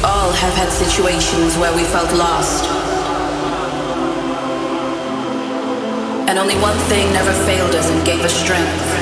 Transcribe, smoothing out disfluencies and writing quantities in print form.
all have had situations where we felt lost. And only one thing never failed us and gave us strength.